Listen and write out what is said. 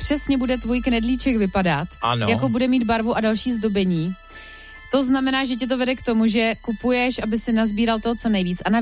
přesně bude tvůj knedlíček vypadat, Ano. jako bude mít barvu a další zdobení. To znamená, že tě to vede k tomu, že kupuješ, aby si nazbíral toho co nejvíc. A